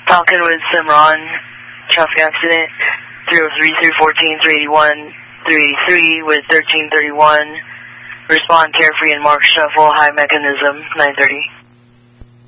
Falcon with Cimarron, traffic accident, 303, 314, 381, 383 with 1331. Respond carefree and mark shuffle, high mechanism, 930.